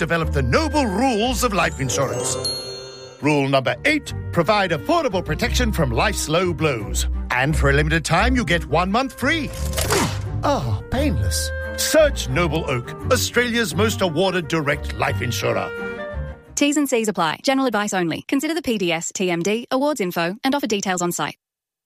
developed the noble rules of life insurance. Rule number 8, provide affordable protection from life's low blows. And for a limited time, you get 1 month free. Oh, painless. Search Noble Oak, Australia's most awarded direct life insurer. T's and C's apply. General advice only. Consider the PDS, TMD, awards info, and offer details on site.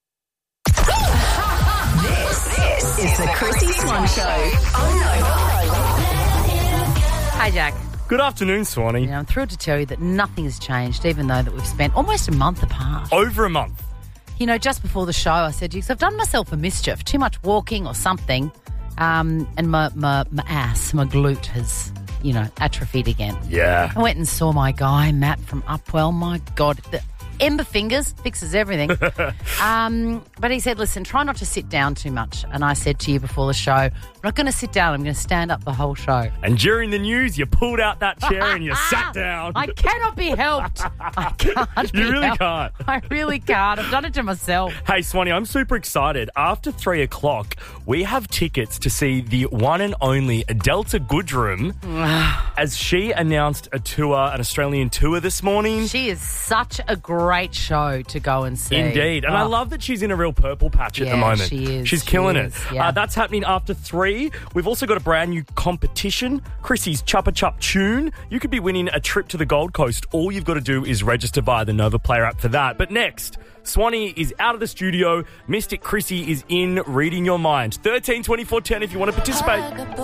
This is the Chrissy Swan Show on Nova. Hi, Jack. Good afternoon, Swanee. I'm thrilled to tell you that nothing has changed, even though that we've spent almost a month apart. Over a month. You know, just before the show, I said to you, 'cause I've done myself a mischief, too much walking or something, and my ass, my glute has, atrophied again. Yeah. I went and saw my guy, Matt from Upwell. My God, the Ember Fingers fixes everything. But he said, listen, try not to sit down too much. And I said to you before the show, I'm not going to sit down. I'm going to stand up the whole show. And during the news, you pulled out that chair and you sat down. I cannot be helped. I can't be You really helped. can't. I really can't. I've done it to myself. Hey, Swanee, I'm super excited. After 3 o'clock, we have tickets to see the one and only Delta Goodrem as she announced an Australian tour this morning. She is such a great show to go and see. Indeed. And I love that she's in a real purple patch at the moment. She is. She's killing it. Yeah. That's happening after 3. We've also got a brand new competition, Chrissy's Chuppa Chup Tune. You could be winning a trip to the Gold Coast. All you've got to do is register via the Nova Player app for that. But next, Swanee is out of the studio. Mystic Chrissy is in reading your mind. 13 24 10 if you want to participate.